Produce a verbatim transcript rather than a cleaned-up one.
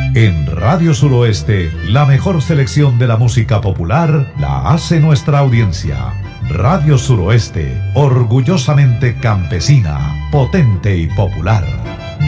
En Radio Suroeste, la mejor selección de la música popular la hace nuestra audiencia. Radio Suroeste, orgullosamente campesina, potente y popular.